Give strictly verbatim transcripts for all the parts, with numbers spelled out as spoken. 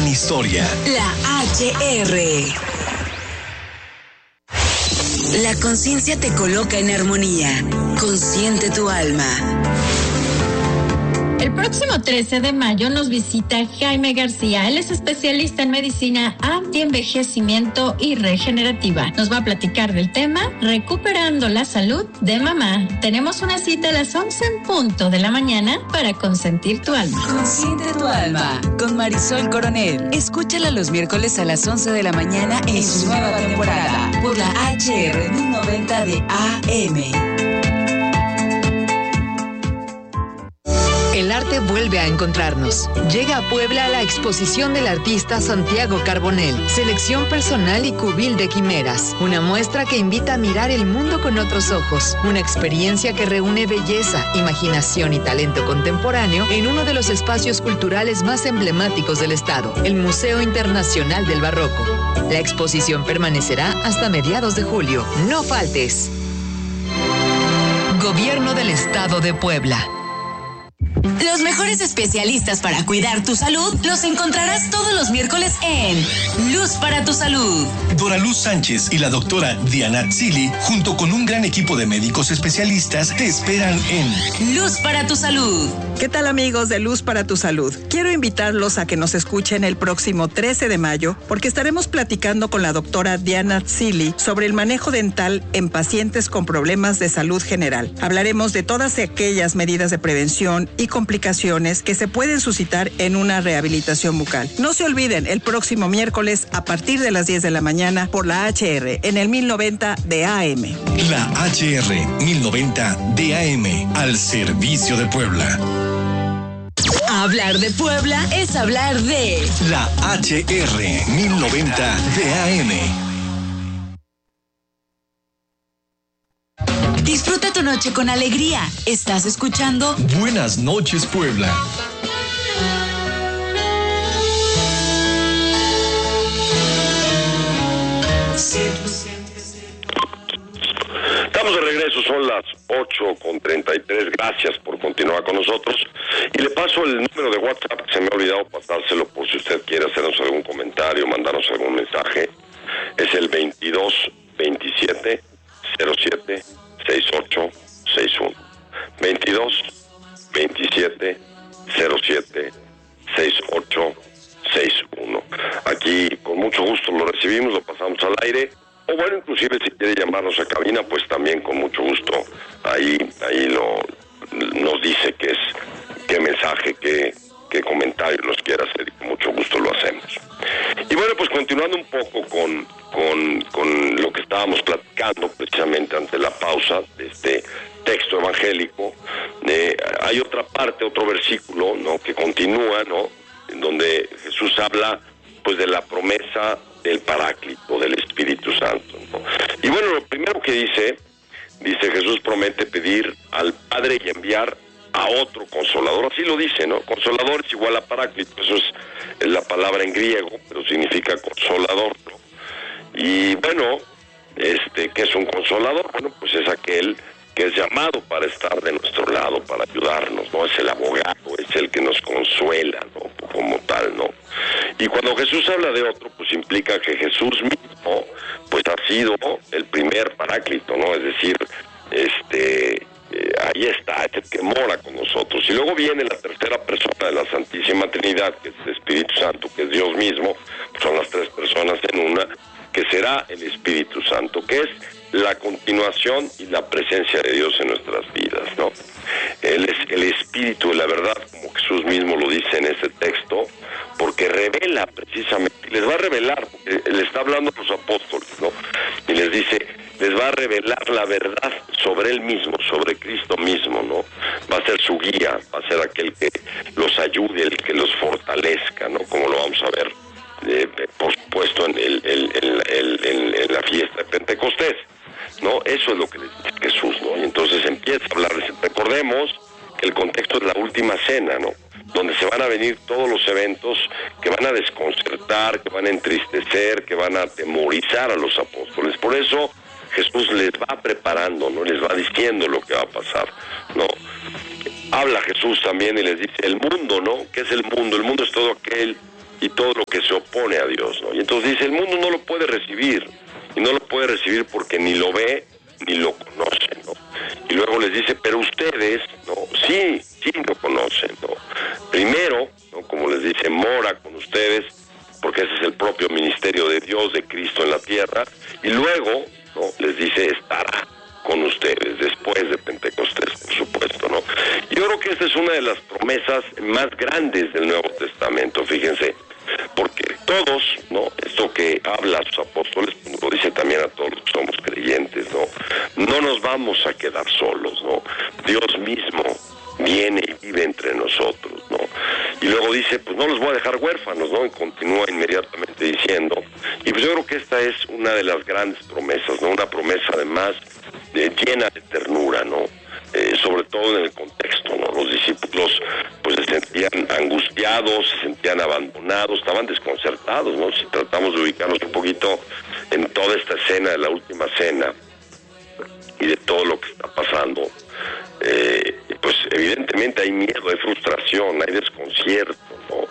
gran historia. La H R. La conciencia te coloca en armonía. Consciente tu alma. El próximo trece de mayo nos visita Jaime García. Él es especialista en medicina antienvejecimiento y regenerativa. Nos va a platicar del tema Recuperando la salud de mamá. Tenemos una cita a las once en punto de la mañana para consentir tu alma. Consciente tu alma con Marisol Coronel. Escúchala los miércoles a las once de la mañana en su nueva temporada por la H R mil noventa de A M. El arte vuelve a encontrarnos. Llega a Puebla la exposición del artista Santiago Carbonell, selección personal y cubil de quimeras. Una muestra que invita a mirar el mundo con otros ojos. Una experiencia que reúne belleza, imaginación y talento contemporáneo en uno de los espacios culturales más emblemáticos del estado, el Museo Internacional del Barroco. La exposición permanecerá hasta mediados de julio. No faltes. Gobierno del Estado de Puebla. Los mejores especialistas para cuidar tu salud los encontrarás todos los miércoles en Luz para tu Salud. Dora Luz Sánchez y la doctora Diana Zili, junto con un gran equipo de médicos especialistas, te esperan en Luz para tu Salud. ¿Qué tal, amigos de Luz para tu Salud? Quiero invitarlos a que nos escuchen el próximo trece de mayo porque estaremos platicando con la doctora Diana Zili sobre el manejo dental en pacientes con problemas de salud general. Hablaremos de todas aquellas medidas de prevención y complicaciones que se pueden suscitar en una rehabilitación bucal. No se olviden, el próximo miércoles a partir de las diez de la mañana por la H R en el mil noventa de A M. La H R mil noventa de A M, al servicio de Puebla. Hablar de Puebla es hablar de La H R mil noventa de A M. Disfruta tu noche con alegría. ¿Estás escuchando? Buenas noches, Puebla. Estamos de regreso, son las ocho con treinta y tres. Gracias por continuar con nosotros. Y le paso el número de WhatsApp, que se me ha olvidado pasárselo por si usted quiere hacernos algún comentario, mandarnos algún mensaje. Es el veintidós veintisiete cero siete sesenta y ocho sesenta y uno. veintidós veintisiete cero siete sesenta y ocho sesenta y uno. Aquí con mucho gusto lo recibimos, lo pasamos al aire. O bueno, inclusive si quiere llamarnos a cabina, pues también con mucho gusto ahí ahí lo nos dice qué es, qué mensaje, qué, qué comentario nos quiere hacer y con mucho gusto lo hacemos. Y bueno, pues continuando un poco con, con, con lo que estábamos platicando precisamente ante la pausa de este texto evangélico, eh, hay otra parte, otro versículo, ¿no?, que continúa, ¿no?, en donde Jesús habla pues de la promesa del Paráclito, del Espíritu Santo, ¿no? Y bueno, lo primero que dice, dice Jesús promete pedir al Padre y enviar a otro Consolador, así lo dice, ¿no? Consolador es igual a Paráclito, eso es, es la palabra en griego, pero significa consolador, ¿no? Y bueno, este, ¿qué es un consolador? Bueno, pues es aquel que es llamado para estar de nuestro lado, para ayudarnos, ¿no? Es el abogado, es el que nos consuela, ¿no?, como tal, ¿no? Y cuando Jesús habla de otro, pues implica que Jesús mismo, pues ha sido el primer Paráclito, ¿no? Es decir, este, eh, ahí está, es el que mora con nosotros. Y luego viene la tercera persona de la Santísima Trinidad, que es el Espíritu Santo, que es Dios mismo, pues son las tres personas en una, que será el Espíritu Santo, que es la continuación y la presencia de Dios en nuestras vidas, ¿no? Él es el Espíritu de la verdad, como Jesús mismo lo dice en ese texto, porque revela precisamente, les va a revelar, porque le está hablando a los apóstoles, ¿no? Y les dice, les va a revelar la verdad sobre Él mismo, sobre Cristo mismo, ¿no? Va a ser su guía, va a ser aquel que los ayude, el que los fortalezca, ¿no? Como lo vamos a ver, eh, por supuesto, en, el, el, el, el, el, en la fiesta de Pentecostés, ¿no? Eso es lo que les dice Jesús, ¿no? Y entonces empieza a hablarles. Recordemos que el contexto es la última cena, ¿no?, donde se van a venir todos los eventos que van a desconcertar, que van a entristecer, que van a atemorizar a los apóstoles. Por eso Jesús les va preparando, ¿no?, les va diciendo lo que va a pasar, ¿no? Habla Jesús también y les dice el mundo, ¿no? ¿Qué es el mundo? El mundo es todo aquel y todo lo que se opone a Dios, ¿no? Y entonces dice, el mundo no lo puede recibir, y no lo puede recibir porque ni lo ve, ni lo conoce, ¿no? Y luego les dice, pero ustedes, ¿no? Sí, sí lo conocen, ¿no? Primero, ¿no? Como les dice, mora con ustedes, porque ese es el propio ministerio de Dios, de Cristo en la tierra, y luego, ¿no? Les dice, estará con ustedes después de Pentecostés, por supuesto, ¿no? Yo creo que esta es una de las promesas más grandes del Nuevo Testamento, fíjense, porque todos, ¿no? Esto que habla a sus apóstoles, lo dice también a todos los que somos creyentes, ¿no? No nos vamos a quedar solos, ¿no? Dios mismo viene y vive entre nosotros, ¿no? Y luego dice, pues no los voy a dejar huérfanos, ¿no? Y continúa inmediatamente diciendo, y pues yo creo que esta es una de las grandes promesas, ¿no? Una promesa además de, llena de ternura, ¿no? Eh, sobre todo en el contexto, ¿no? Los discípulos pues se sentían angustiados, se sentían abandonados, estaban desconcertados, ¿no? Si tratamos de ubicarnos un poquito en toda esta escena de la última cena y de todo lo que está pasando, eh, pues evidentemente hay miedo, hay frustración, hay desconcierto, ¿no?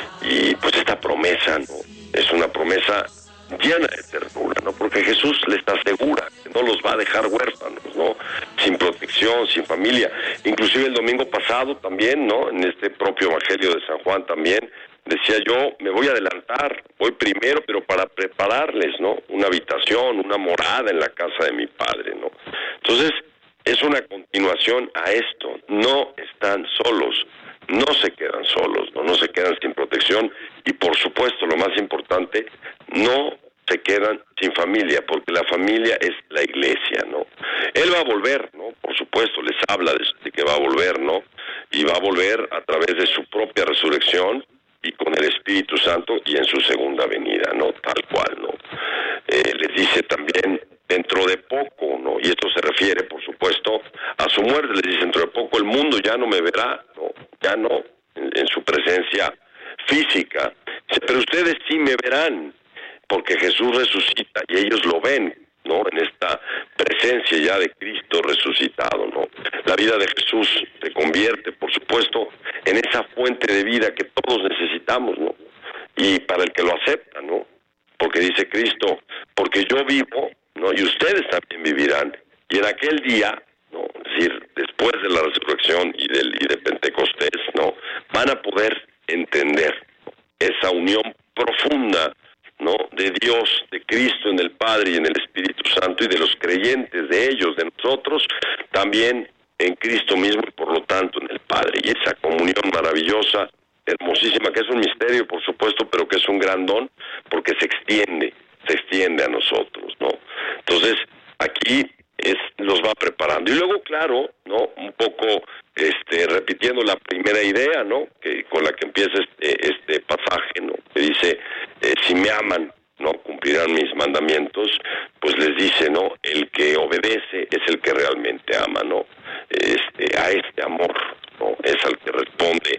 Y pues esta promesa, ¿no? Es una promesa llena de ternura, ¿no? Porque Jesús les asegura que no los va a dejar huérfanos, ¿no? Sin protección, sin familia. Inclusive el domingo pasado también, ¿no? En este propio Evangelio de San Juan también, decía yo, me voy a adelantar, voy primero, pero para prepararles, ¿no? Una habitación, una morada en la casa de mi Padre, ¿no? Entonces, es una continuación a esto. No están solos, no se quedan solos, ¿no? No se quedan sin protección y, por supuesto, lo más importante, no se quedan sin familia, porque la familia es la iglesia, ¿no? Él va a volver, ¿no? Por supuesto, les habla de, de que va a volver, ¿no? Y va a volver a través de su propia resurrección y con el Espíritu Santo y en su segunda venida, ¿no? Tal cual, ¿no? Eh, les dice también, dentro de poco, ¿no? Y esto se refiere, por supuesto, a su muerte. Les dice, dentro de poco el mundo ya no me verá, ¿no? Ya no, en, en su presencia física. Dice, pero ustedes sí me verán, porque Jesús resucita y ellos lo ven, ¿no? En esta presencia ya de Cristo resucitado, ¿no? La vida de Jesús se convierte, por supuesto, en esa fuente de vida que todos necesitamos, ¿no? Y para el que lo acepta, ¿no? Porque dice Cristo, porque yo vivo, ¿no? Y ustedes también vivirán. Y en aquel día, ¿no? Es decir, después de la resurrección y, del, y de Pentecostés, ¿no? Van a poder entender, ¿no? Esa unión profunda, ¿no? De Dios, de Cristo en el Padre y en el Espíritu Santo, y de los creyentes, de ellos, de nosotros, también en Cristo mismo y por lo tanto en el Padre. Y esa comunión maravillosa, hermosísima, que es un misterio, por supuesto, pero que es un gran don, porque se extiende, se extiende a nosotros, ¿no? Entonces, aquí es, los va preparando. Y luego, claro, ¿no? Un poco este, repitiendo la primera idea, ¿no? Que con la que empieza este, este pasaje, ¿no? Que dice, eh, si me aman, ¿no? Cumplirán mis mandamientos. Pues les dice, ¿no? El que obedece es el que realmente ama, ¿no? Este, a este amor, ¿no? Es al que responde.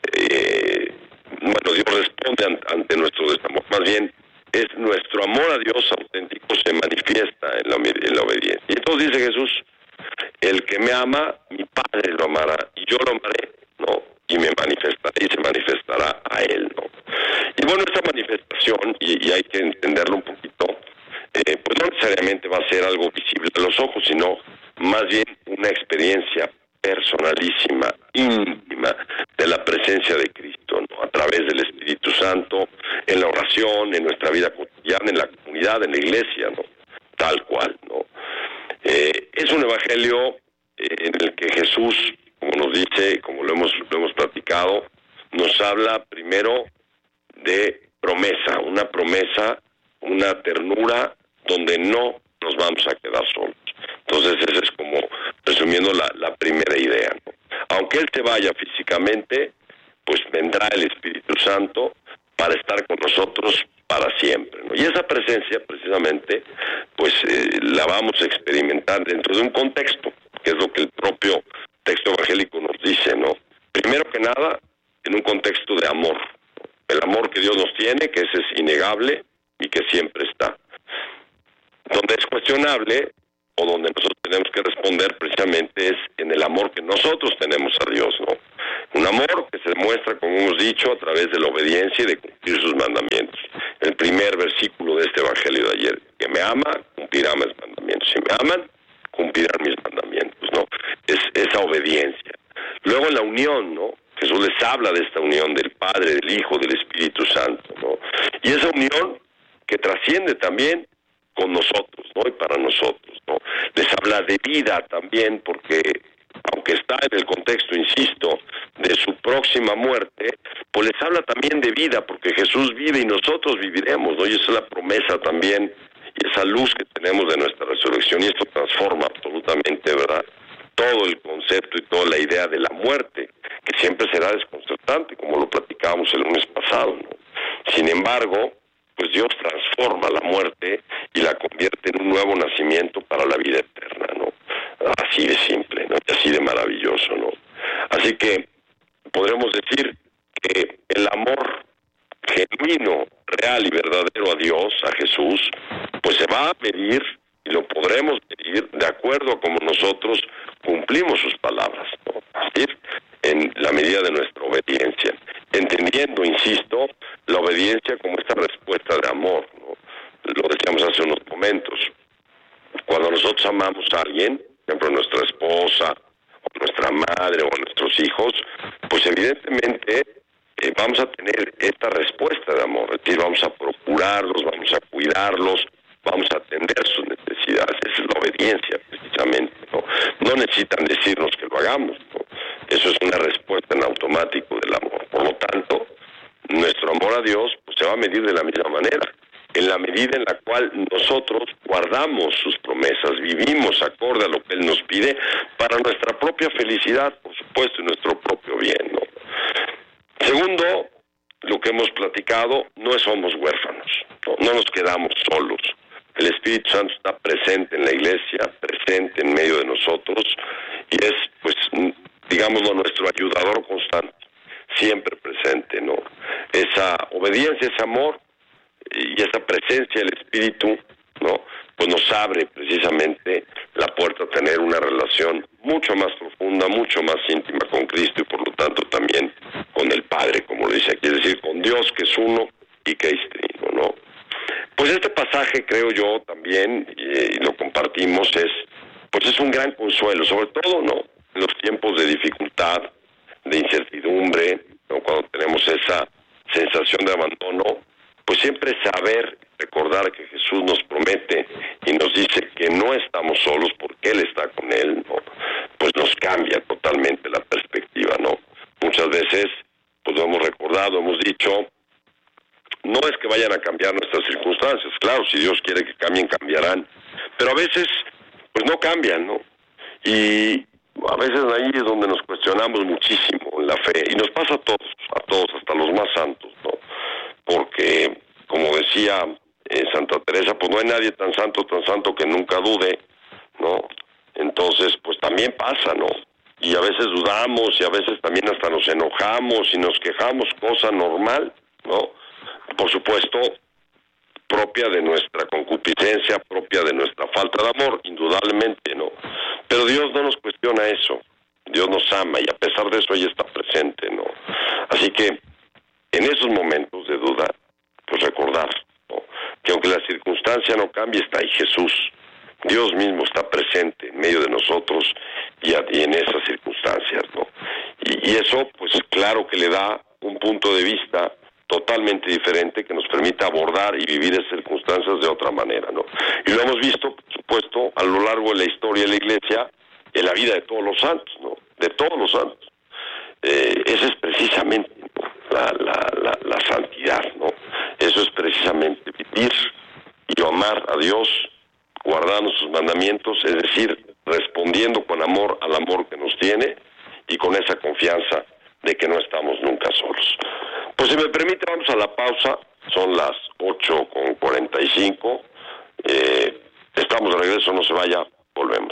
Eh, bueno, Dios responde ante, ante nuestro desamor. Más bien, es nuestro amor a Dios auténtico se manifiesta en la, en la obediencia. Y entonces dice Jesús, el que me ama, mi Padre lo amará, y yo lo amaré, ¿no? Y me manifestaré, y se manifestará a él, ¿no? Y bueno, esta manifestación, y, y hay que entenderlo un poquito, eh, pues no necesariamente va a ser algo visible a los ojos, sino más bien una experiencia personalísima, íntima, de la presencia de Cristo, ¿no? A través del Espíritu Santo, en la oración, en nuestra vida cotidiana, en la comunidad, en la iglesia, ¿no? Tal cual, ¿no? Eh, es un evangelio eh, en el que Jesús, como nos dice, como lo hemos, lo hemos platicado, nos habla primero de promesa, una promesa, una ternura donde no nos vamos a quedar solos. Entonces esa es como, resumiendo, la, la primera idea, ¿no? Aunque Él se vaya físicamente, pues vendrá el Espíritu Santo para estar con nosotros para siempre, ¿no? Y esa presencia, precisamente, pues eh, la vamos a experimentar dentro de un contexto, que es lo que el propio texto evangélico nos dice, ¿no? Primero que nada, en un contexto de amor, ¿no? El amor que Dios nos tiene, que ese es innegable y que siempre está. Donde es cuestionable, o donde nosotros tenemos que responder precisamente es en el amor que nosotros tenemos a Dios, ¿no? Un amor que se demuestra, como hemos dicho, a través de la obediencia y de cumplir sus mandamientos. El primer versículo de este evangelio de ayer: que me ama, cumplirá mis mandamientos. Si me aman, cumplirán mis mandamientos, ¿no? Es esa obediencia. Luego en la unión, ¿no? Jesús les habla de esta unión del Padre, del Hijo, del Espíritu Santo, ¿no? Y esa unión que trasciende también con nosotros, ¿no? Y para nosotros, ¿no? Les habla de vida también, porque aunque está en el contexto, insisto, de su próxima muerte, pues les habla también de vida, porque Jesús vive y nosotros viviremos, ¿no? Y esa es la promesa también, y esa luz que tenemos de nuestra resurrección, y esto transforma absolutamente, ¿verdad?, todo el concepto y toda la idea de la muerte, que siempre será desconcertante, como lo platicábamos el lunes pasado, ¿no? Sin embargo, pues Dios transforma la muerte y la convierte en un nuevo nacimiento para la vida eterna, ¿no? Así de simple, ¿no? Y así de maravilloso, ¿no? Así que podremos decir que el amor genuino, real y verdadero a Dios, a Jesús, pues se va a medir y lo podremos medir de acuerdo a como nosotros cumplimos sus palabras, ¿no? Es decir, en la medida de nuestra obediencia, entendiendo, insisto, la obediencia como esta respuesta de amor, ¿no? Lo decíamos hace unos momentos. Cuando nosotros amamos a alguien, por ejemplo, a nuestra esposa, o a nuestra madre, o a nuestros hijos, pues evidentemente eh, vamos a tener esta respuesta de amor, es decir, vamos a procurarlos, vamos a cuidarlos, vamos a atender sus necesidades. Esa es la obediencia, precisamente, ¿no? No necesitan decirnos que lo hagamos, ¿no? Eso es una respuesta en automático del amor. Por lo tanto, nuestro amor a Dios pues se va a medir de la misma manera, en la medida en la cual nosotros guardamos sus promesas, vivimos acorde a lo que Él nos pide para nuestra propia felicidad, por supuesto, y nuestro propio bien, ¿no? Segundo, lo que hemos platicado, no somos huérfanos, no, no nos quedamos solos. El Espíritu Santo está presente en la iglesia, presente en medio de nosotros, y es, pues, digámoslo, nuestro ayudador constante, siempre presente, ¿no? Esa obediencia, ese amor y esa presencia del Espíritu, ¿no? Pues nos abre precisamente la puerta a tener una relación mucho más profunda, mucho más íntima con Cristo y por lo tanto también con el Padre, como lo dice aquí, es decir, con Dios que es uno y que es trino, ¿no? Pues este pasaje, creo yo también, y, y lo compartimos, es, pues es un gran consuelo, sobre todo, ¿no?, en los tiempos de dificultad, de incertidumbre, ¿no?, cuando tenemos esa sensación de abandono, pues siempre saber, recordar que Jesús nos promete y nos dice que no estamos solos porque Él está con Él, ¿no?, pues nos cambia totalmente la perspectiva, ¿no? Muchas veces, pues lo hemos recordado, hemos dicho, no es que vayan a cambiar nuestras circunstancias, claro, si Dios quiere que cambien, cambiarán, pero a veces, pues no cambian, ¿no? Y a veces ahí es donde nos cuestionamos muchísimo en la fe, y nos pasa a todos, a todos, hasta los más santos, ¿no? Porque, como decía eh, Santa Teresa, pues no hay nadie tan santo, tan santo que nunca dude, ¿no? Entonces, pues también pasa, ¿no? Y a veces dudamos, y a veces también hasta nos enojamos y nos quejamos, cosa normal, ¿no? Por supuesto, propia de nuestra concupiscencia, propia de nuestra falta de amor, indudablemente, ¿no? Pero Dios no nos cuestiona eso. Dios nos ama y a pesar de eso ella está presente, ¿no? Así que en esos momentos de duda, pues recordar, ¿no?, que aunque la circunstancia no cambie, está ahí Jesús. Dios mismo está presente en medio de nosotros y, a, y en esas circunstancias, ¿no? Y, y eso, pues claro que le da un punto de vista totalmente diferente que nos permite abordar y vivir esas circunstancias de otra manera, ¿no? Y lo hemos visto, por supuesto, a lo largo de la historia de la Iglesia, en la vida de todos los santos, ¿no? De todos los santos. Eh, esa es precisamente, ¿no?, la, la, la, la santidad, ¿no? Eso es precisamente vivir y amar a Dios, guardando sus mandamientos, es decir, respondiendo con amor al amor que nos tiene y con esa confianza de que no estamos nunca solos. Pues si me permite, vamos a la pausa, son las ocho con cuarenta y cinco, eh, estamos de regreso, no se vaya, volvemos.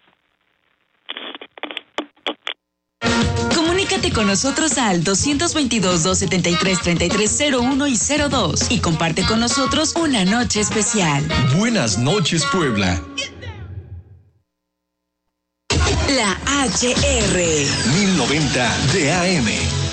Comunícate con nosotros al doscientos veintidós, doscientos setenta y tres, treinta y tres cero uno y cero dos y comparte con nosotros una noche especial. Buenas noches, Puebla. H R. mil noventa de A M.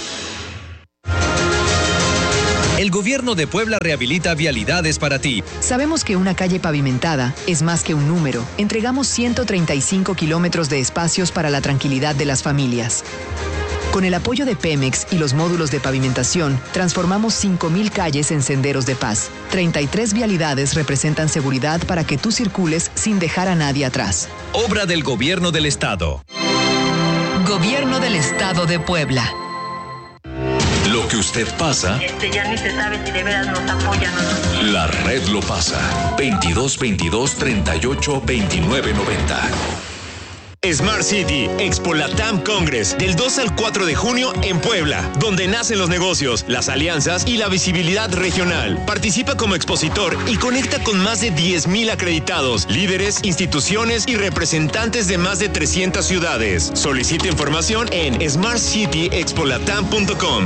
El gobierno de Puebla rehabilita vialidades para ti. Sabemos que una calle pavimentada es más que un número. Entregamos ciento treinta y cinco kilómetros de espacios para la tranquilidad de las familias. Con el apoyo de Pemex y los módulos de pavimentación, transformamos cinco mil calles en senderos de paz. treinta y tres vialidades representan seguridad para que tú circules sin dejar a nadie atrás. Obra del Gobierno del Estado. Gobierno del Estado de Puebla. Lo que usted pasa, Este, ya ni se sabe si de veras nos apoyan o no. la red lo pasa. veintidós veintidós treinta y ocho veintinueve noventa. Smart City, Expo Latam Congress, del dos al cuatro de junio en Puebla, donde nacen los negocios, las alianzas y la visibilidad regional. Participa como expositor y conecta con más de diez mil acreditados, líderes, instituciones y representantes de más de trescientas ciudades. Solicita información en smart city expo latam punto com.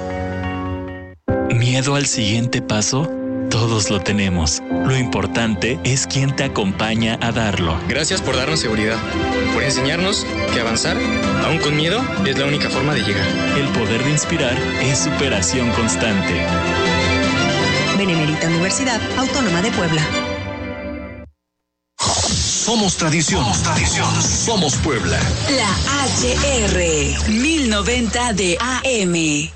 ¿Miedo al siguiente paso? Todos lo tenemos. Lo importante es quién te acompaña a darlo. Gracias por darnos seguridad, por enseñarnos que avanzar, aún con miedo, es la única forma de llegar. El poder de inspirar es superación constante. Benemérita Universidad Autónoma de Puebla. Somos tradición. Somos tradición. Somos Puebla. La H R. mil noventa de A M.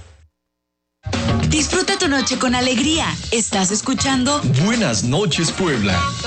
Disfruta tu noche con alegría. Estás escuchando Buenas noches, Puebla.